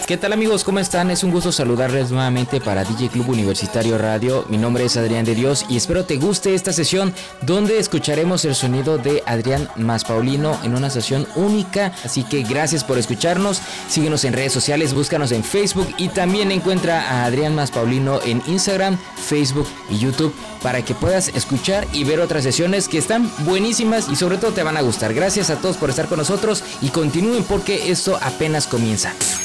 ¿Qué tal amigos? ¿Cómo están? Es un gusto saludarles nuevamente para DJ Club Universitario Radio. Mi nombre es Adrián de Dios y espero te guste esta sesión donde escucharemos el sonido de Adrián más Paulino en una sesión única. Así que gracias por escucharnos. Síguenos en redes sociales, búscanos en Facebook y también encuentra a Adrián más Paulino en Instagram, Facebook y YouTube para que puedas escuchar y ver otras sesiones que están buenísimas y sobre todo te van a gustar. Gracias a todos por estar con nosotros y continúen porque esto apenas comienza.